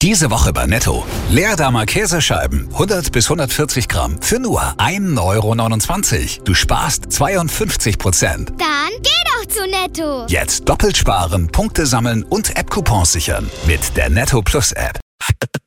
Diese Woche bei Netto. Leerdamer Käsescheiben, 100 bis 140 Gramm, für nur 1,29 €. Du sparst 52%. Dann geh doch zu Netto. Jetzt doppelt sparen, Punkte sammeln und App-Coupons sichern. Mit der Netto Plus App.